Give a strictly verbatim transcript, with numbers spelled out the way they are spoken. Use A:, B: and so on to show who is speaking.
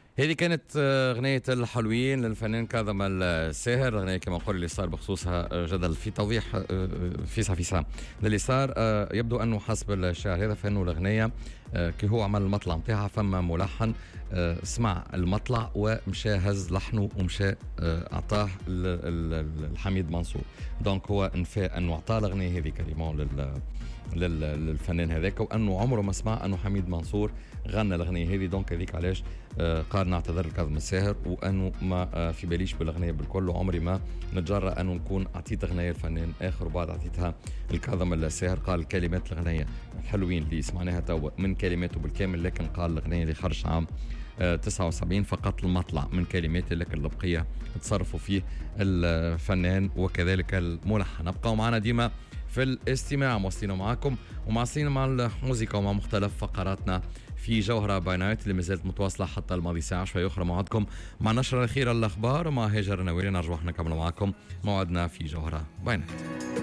A: هذه كانت آه، أغنية الحلوين للفنان كاظم الساهر. أغنية كما نقول اللي صار بخصوصها آه، جدل في توضيح آه، فيسا فيسا للي صار. آه، يبدو أنه حسب الشاعر هذا فإنه الأغنية آه، كي هو عمل المطلع نتاعها فما ملحن آه، سمع المطلع ومشى هز لحنه ومشى آه، أعطاه ل- ل- لحميد منصور. دونك هو انفى أنه أعطاه الأغنية هذه كريمون لل لل- للفنان هذاك، وانه عمره ما سمع انه حميد منصور غنى الاغنيه هذه. دونك هذيك علاش آه، قال نعتذر لكاظم الساهر، وانه ما آه، في باليش بالاغنيه بالكل، وعمري ما نتجرأ انه نكون اعطيت اغنيه لفنان اخر وبعد اعطيتها لكاظم الساهر. قال كلمات الاغنيه الحلوين اللي سمعناها توا من كلماته بالكامل، لكن قال الاغنيه اللي خرج عام آه، تسعة وسبعين فقط المطلع من كلمات، لكن البقيه تصرفوا فيه الفنان وكذلك الملحن. ابقوا معنا ديما في الاستماع، موصلين معكم ومواصلين مع الموسيقى ومع مختلف فقراتنا في جوهرة باي نايت اللي مازالت متواصلة حتى الماضي ساعة شوي أخرى. موعدكم مع نشرة الأخيرة الأخبار مع هاجر نويري. نرجو احنا نكمل معكم موعدنا في جوهرة باي نايت.